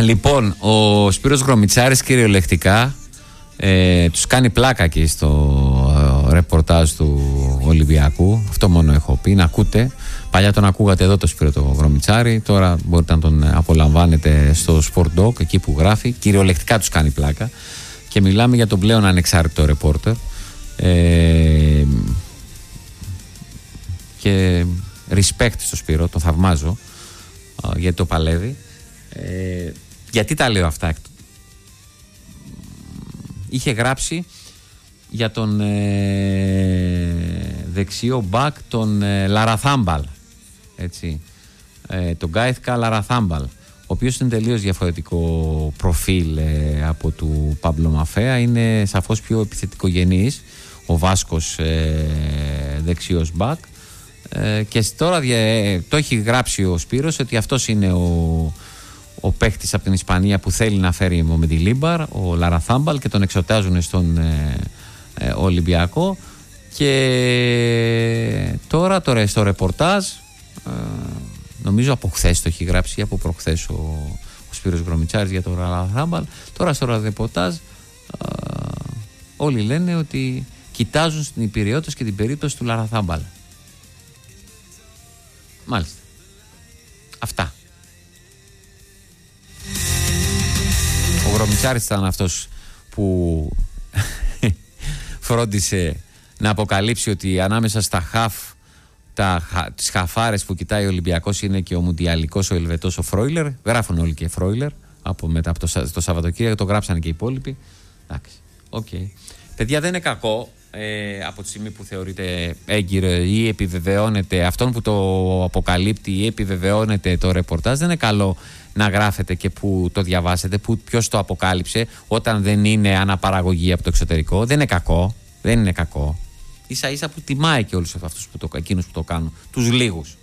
Λοιπόν, ο Σπύρος Γρομιτσάρης κυριολεκτικά τους κάνει πλάκα εκεί στο ρεπορτάζ του Ολυμπιακού. Αυτό μόνο έχω πει, να ακούτε. Παλιά τον ακούγατε εδώ το Σπύρο το Γρομιτσάρη, τώρα μπορείτε να τον απολαμβάνετε στο Sport Dog, εκεί που γράφει. Κυριολεκτικά τους κάνει πλάκα. Και μιλάμε για τον πλέον ανεξάρτητο ρεπόρτερ. Και respect στο Σπύρο, τον θαυμάζω, γιατί το παλεύει. Γιατί τα λέω αυτά? Είχε γράψει για τον δεξιό μπακ τον Λαραθάμπαλ, έτσι, τον Γκάιθκα Λαραθάμπαλ, ο οποίος είναι τελείως διαφορετικό προφίλ από του Παμπλο Μαφέα. Είναι σαφώς πιο επιθετικογενής ο Βάσκος δεξιός μπακ, και τώρα το έχει γράψει ο Σπύρος ότι αυτός είναι ο παίχτης από την Ισπανία που θέλει να φέρει με τη Λίμπαρ, ο Λαραθάμπαλ, και τον εξωτάζουν στον Ολυμπιακό. Και τώρα στο ρεπορτάζ, νομίζω από χθες το έχει γράψει, από προχθές ο Σπύρος Γρομιτσάρης για τον Λαραθάμπαλ. Τώρα στο ρεπορτάζ όλοι λένε ότι κοιτάζουν στην υπηρεότητα και την περίπτωση του Λαραθάμπαλ. Μάλιστα. Αυτά. Ο Γρομιτσάρης ήταν αυτός που φρόντισε να αποκαλύψει ότι ανάμεσα στα χαφ, τις χαφάρες που κοιτάει ο Ολυμπιακός, είναι και ο Μουντιαλικός, ο Ελβετός, ο Φρόιλερ. Γράφουν όλοι και Φρόιλερ. Μετά από το Σαββατοκύριακο το γράψανε και οι υπόλοιποι. Εντάξει. Okay. Παιδιά, δεν είναι κακό από τη στιγμή που θεωρείται έγκυρο ή επιβεβαιώνεται αυτόν που το αποκαλύπτει ή επιβεβαιώνεται το ρεπορτάζ. Δεν είναι καλό να γράφετε και που το διαβάσετε, ποιος το αποκάλυψε, όταν δεν είναι αναπαραγωγή από το εξωτερικό. Δεν είναι κακό. Δεν είναι κακό. Ίσα ίσα που τιμάει και όλους αυτούς εκείνους που το κάνουν, τους λίγους.